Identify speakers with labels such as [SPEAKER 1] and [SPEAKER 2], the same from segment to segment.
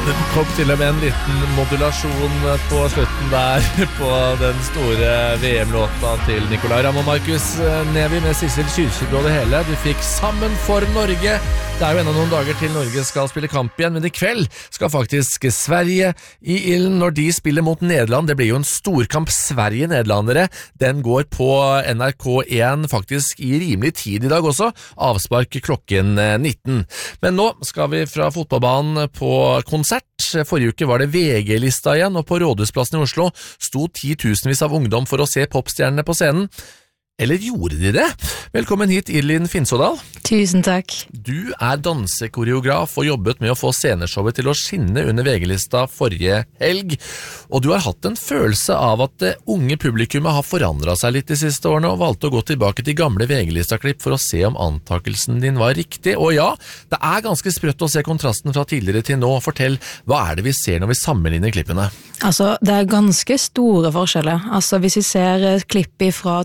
[SPEAKER 1] Det kom til og med en liten modulasjon på slutten der på den store VM-låta til Nicolai Ramm og Markus Neby med Sissel Kyrkjebø og det hele. Du fikk Sammen for Norge. Det jo enda noen dager til Norge skal spille kamp igjen, men i kveld skal faktisk Sverige i ilden når de spiller mot Nederland. Det blir jo en storkamp Sverige-Nederlandere. Den går på NRK1 faktisk i rimelig tid i dag også. Avspark klokken 19. Men nå skal vi fra fotballbanen på konsert. Forrige uke var det VG-lista igjen, og på Rådhusplassen i Oslo sto 10 000 av ungdom for å se popstjernene på scenen. Eller gjorde de det? Velkommen hit, Irlin Finsådal.
[SPEAKER 2] Tusen takk.
[SPEAKER 1] Du dansekoreograf og jobbet med å få sceneshowet til å skinne under VG-lista forrige helg. Og du har hatt en følelse av at det unge publikummet har forandret seg litt de siste årene, og valgte å gå tilbake til gamle VG-lista-klipp for å se om antakelsen din var riktig. Og ja, det ganske sprøtt å se kontrasten fra tidligere til nå. Fortell, hva det vi ser når vi sammenligner klippene?
[SPEAKER 2] Altså, det ganske store forskjeller. Altså, hvis vi ser klippet fra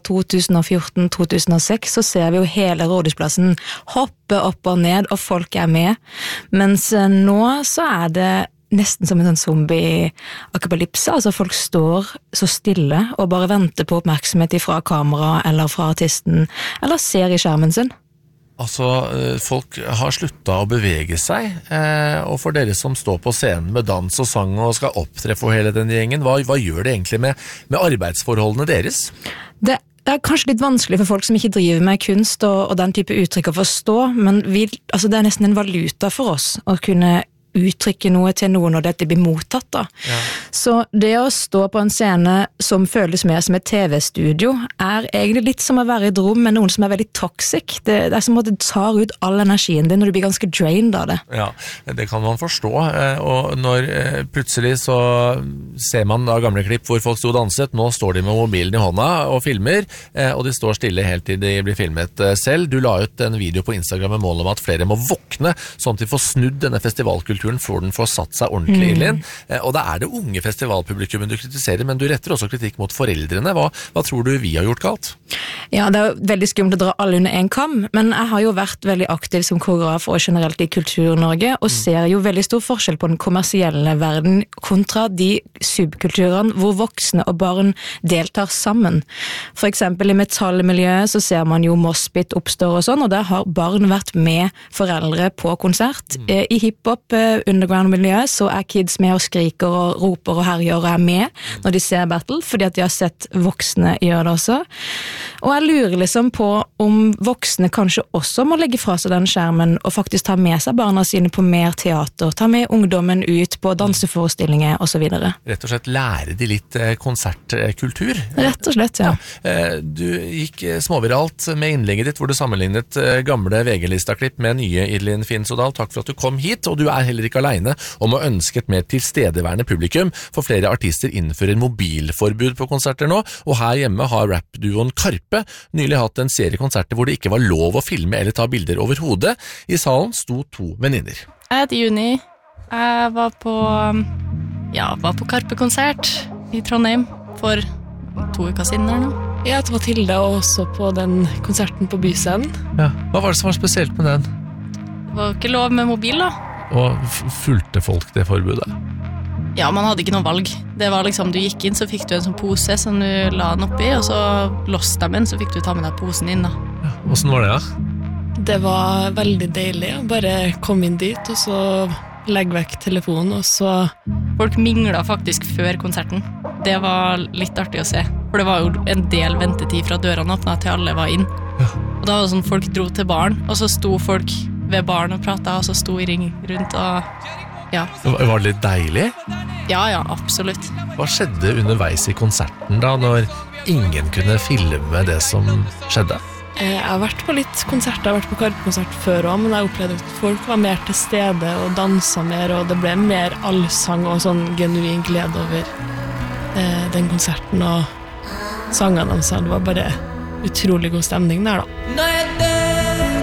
[SPEAKER 2] 2014-2006, så ser vi jo hele Rådhusplassen hoppe opp og ned, og folk med. Mens nå så det nesten som en sånn zombie-akapalypse. Altså, folk står så stille og bare venter på oppmerksomhet fra kamera eller fra artisten, eller ser i skjermen sin.
[SPEAKER 1] Altså, folk har sluttet å bevege seg, og for dere som står på scenen med dans og sang og skal opptre for hele den gjengen, hva gjør det egentlig med arbeidsforholdene deres? Det
[SPEAKER 2] kanskje litt vanskelig for folk som ikke driver med kunst og den type uttrykk å forstå, men det nesten en valuta for oss å kunne uttrykke noe til noen og dette blir mottatt da. Ja. Så det å stå på en scene som føles mer som et TV-studio egentlig litt som å være i et rom med noen som veldig toxic. Det som at det tar ut all energien din når du blir ganske drained av det.
[SPEAKER 1] Ja, det kan man forstå. Og når plutselig så ser man da gamle klipp hvor folk stod og danset, nå står de med mobilen i hånda og filmer, og de står stille helt til de blir filmet selv. Du la ut en video på Instagram med mål om at flere må våkne, sånn at de får snudd denne festivalkulturen for den får satt seg ordentlig inn. Og det det unge festivalpublikummet du kritiserer, men du retter også kritikk mot foreldrene. Hva tror du vi har gjort galt?
[SPEAKER 2] Ja, det veldig skummelt å dra alle under en kam, men jeg har jo vært veldig aktiv som koreograf og generelt i Kultur-Norge, og ser jo veldig stor forskjell på den kommersielle verden kontra de subkulturene hvor voksne og barn deltar sammen. For eksempel i metallmiljøet så ser man jo moshpit oppstår og sånn, og der har barn vært med foreldre på konsert. I hiphop underground-miljøet så kids med og skriker og roper og herjer og med når de ser battle, fordi at de har sett voksne gjøre det også. Og jeg lurer liksom på om voksne kanskje også må legge fra seg den skjermen og faktisk ta med seg barna sine på mer teater, ta med ungdommen ut på danseforestillinger og så videre.
[SPEAKER 1] Rett og slett lære de litt konsertkultur?
[SPEAKER 2] Rett og slett, ja.
[SPEAKER 1] Du gikk småviralt med innlegget ditt hvor du sammenlignet gamle VG-lista-klipp med nye Irlin Finsådal. Takk for at du kom hit, og du heller ikke alene om å ønske et mer tilstedeværende publikum, for flere artister innfører mobilforbud på konserter nå, og her hjemme har rapduoen Karpe nylig hatt en serie konserter hvor det ikke var lov å filme eller ta bilder over hodet. I salen sto 2 venninner.
[SPEAKER 3] Jeg heter Juni. Jeg var på Karpe-konsert i Trondheim for 2 uker siden eller noe.
[SPEAKER 4] Jeg heter Mathilde, og også på den konserten på Byscenen.
[SPEAKER 1] Ja. Hva var det som var spesielt med den?
[SPEAKER 3] Det var ikke lov med mobil da.
[SPEAKER 1] Og fulgte folk det forbudet?
[SPEAKER 3] Ja, man hadde ikke noe valg. Det var liksom, du gikk inn, så fikk du en sånn pose som du la den oppi, og så låste dem inn, så fikk du ta med deg posen inn da.
[SPEAKER 1] Ja, hvordan var det da?
[SPEAKER 4] Det var veldig deilig, bare kom inn dit, og så legge vekk telefonen, og så...
[SPEAKER 3] Folk minglet faktisk før konserten. Det var litt artig å se, for det var jo en del ventetid fra dørene åpnet til alle var inn. Ja. Og da var det sånn, folk dro til baren, og så sto folk ved baren og pratet, og så sto i ring rundt og... Ja.
[SPEAKER 1] Var det litt deilig?
[SPEAKER 3] Ja, absolutt.
[SPEAKER 1] Hva skjedde underveis i konserten da, når ingen kunne filme det som skjedde?
[SPEAKER 4] Jeg har vært på litt konserter, jeg har vært på Karpe-konsert før også, men jeg opplevde at folk var mer til stede og danset mer, og det ble mer allsang og sånn genuin glede over den konserten og sangene de sa. Det var bare utrolig god stemning der da. Når jeg dør,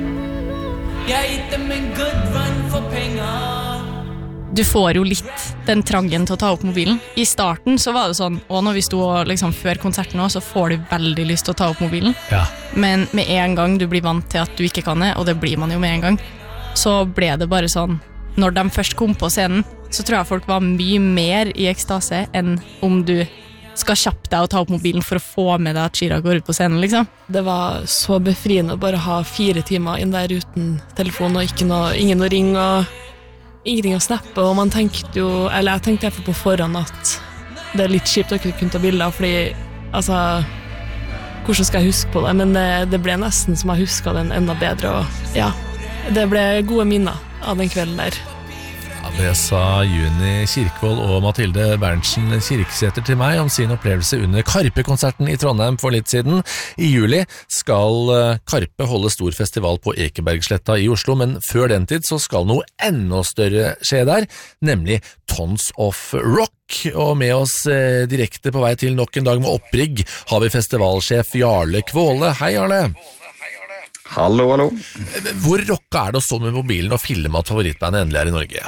[SPEAKER 4] jeg gitt dem en good run for penger.
[SPEAKER 3] Du får jo litt den trangen til å ta opp mobilen. I starten så var det sånn, og når vi stod liksom før konserten også, så får du veldig lyst til å ta opp mobilen. Ja. Men med en gang du blir vant til at du ikke kan det, og det blir man jo med en gang, så ble det bare sånn, når de først kom på scenen, så tror jeg folk var mye mer i ekstase enn om du skal kjappe deg og ta opp mobilen for å få med deg at Chirag går ut på scenen, liksom.
[SPEAKER 4] Det var så befriende å bare ha 4 timer inn der uten telefon og ingen å ringe og ingenting å snappe, og man tenkte jo, eller jeg tenkte i hvert fall på forhånd at det litt kjipt å ikke kunne ta bilder, fordi, altså, hvordan skal jeg huske på det? Men det ble nesten som jeg husket den enda bedre, og ja, det ble gode minner av den kvelden der.
[SPEAKER 1] Det sa Juni Kirkvold og Mathilde Berntsen Kirksæter til meg om sin opplevelse under Karpe-konserten i Trondheim for litt siden. I juli skal Karpe holde stor festival på Ekebergsletta i Oslo, men før den tid så skal noe enda større skje der, nemlig Tons of Rock. Og med oss direkte på vei til nok en dag med opprigg har vi festivalsjef Jarle Kvåle. Hei, Jarle!
[SPEAKER 5] Hallo, hallo.
[SPEAKER 1] Hvor rocka det å stå med mobilen og filme at favorittbandet endelig i Norge?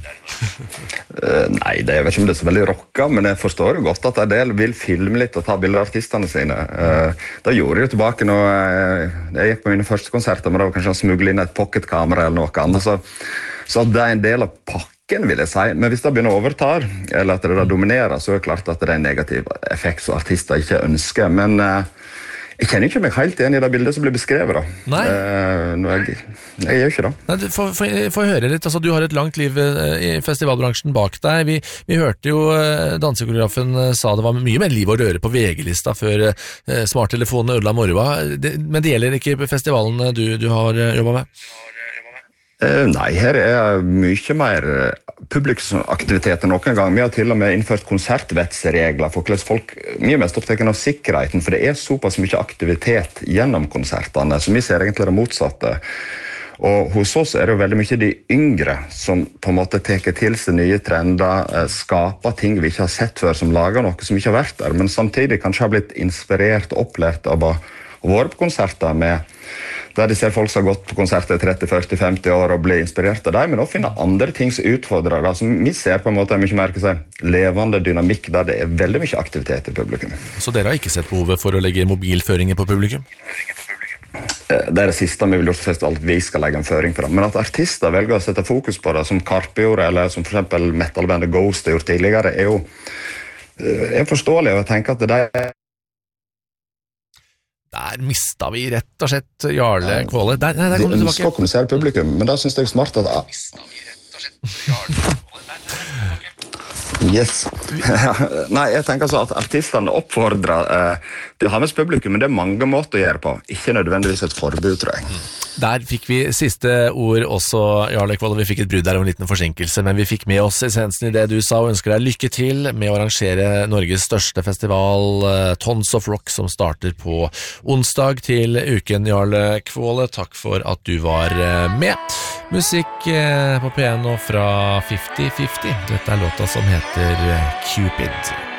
[SPEAKER 5] Nei, jeg vet ikke om det så veldig rocka, men jeg forstår jo godt at en del vil filme litt og ta bilder av artistene sine. Da gjorde jeg jo tilbake når jeg gikk på mine første konserter, men da var kanskje å smugle inn et pocketkamera eller noe annet, så det er en del av pakken, vil jeg si. Men hvis det begynner å overta, eller at det da dominerer, så er det klart at det er en negativ effekt som artister ikke ønsker, men jeg kjenner ikke meg helt igjen i det bildet som blir beskrevet da.
[SPEAKER 1] Nei.
[SPEAKER 5] Jeg gjør ikke det.
[SPEAKER 1] Nei, få høre litt, altså du har et langt liv i festivalbransjen bak deg. Vi hørte jo dansekoreografen sa det var mye mer liv og røre på VG-lista før smarttelefonene ødela moroa. Men det gjelder ikke festivalen du har jobbet med?
[SPEAKER 5] Nei, her er mye mer publikumsaktivitet enn noen gang. Vi har til og med innført konsertvetsregler for hvordan folk mye mest opptatt av sikkerheten, for det er såpass mye aktivitet gjennom konsertene, så vi ser egentlig det motsatte. Og hos oss er det jo veldig mye de yngre som på en måte teker til seg nye trender, skaper ting vi ikke har sett før, som lager noe som ikke har vært der, men samtidig kanskje har blitt inspirert og opplært av å være på konserter med der de ser folk som har gått på konserter i 30, 40, 50 år og blir inspirert av dem, men også finner andre ting som utfordrer det, som vi ser på en måte mye mer levende dynamikk, der det er veldig mye aktivitet i publikum.
[SPEAKER 1] Så dere har ikke sett behovet for å legge mobilføringer på publikum?
[SPEAKER 5] Det er det siste vi vil gjøre for festival, at vi skal legge en føring på det. Men at artister velger å sette fokus på det, som Karpe gjorde, eller som for eksempel metalbandet Ghost har gjort tidligere, er jo forståelig, og jeg tenker at det er
[SPEAKER 1] Der mistet vi rett og slett Jarle Kvåle. Der kom du
[SPEAKER 5] tilbake.
[SPEAKER 1] tilbake.
[SPEAKER 5] Skal kommunisere publikum, men da synes jeg smart at Yes. Nei, jeg tenker så at artistene oppfordrer til å ha med publikum, men det er mange måter å gjøre på. Ikke nødvendigvis et forbud, tror jeg.
[SPEAKER 1] Der fikk vi siste ord også, Jarle Kvåle. Vi fikk et brudd der om en liten forsinkelse, men vi fikk med oss essensen i det du sa, og ønsker deg lykke til med å arrangere Norges største festival, Tons of Rock, som starter på onsdag til uken. Jarle Kvåle, takk for at du var med. Musikk på piano fra 50-50. Dette er låta som heter Cupid.